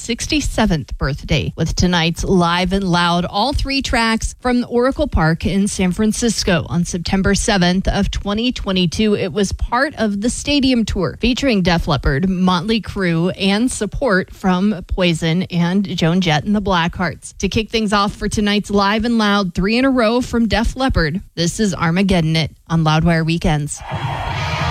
67th birthday with tonight's Live and Loud, all 3 tracks from Oracle Park in San Francisco on September 7th of 2022. It was part of the stadium tour featuring Def Leppard, Motley Crue, and support from Poison and Joan Jett and the Blackhearts. To kick things off for tonight's Live and Loud, 3 in a row from Def Leppard, this is Armageddon It on Loudwire Weekends.